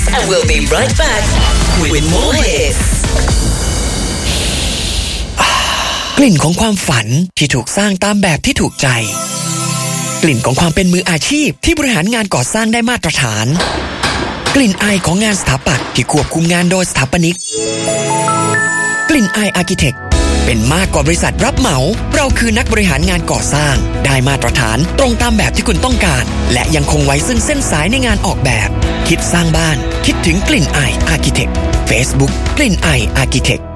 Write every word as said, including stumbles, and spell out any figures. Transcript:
and we'll be right back with more hits กลิ่นของความฝันที่ถูกสร้างตามแบบที่ถูกใจกลิ่นของความเป็นมืออาชีพที่บริหารงานก่อสร้างได้มาตรฐานกลิ่นอายของงานสถาปัตย์ที่ควบคุมงานโดยสถาปนิกกลิ่นอายอาร์คิเทคเป็นมากกว่าบริษัทรับเหมาเราคือนักบริหารงานก่อสร้างได้มาตรฐานตรงตามแบบที่คุณต้องการและยังคงไว้ซึ่งเส้นสายในงานออกแบบคิดสร้างบ้านคิดถึงกลิ่นอายอาร์คิเทค Facebook กลิ่นอายอาร์คิเทค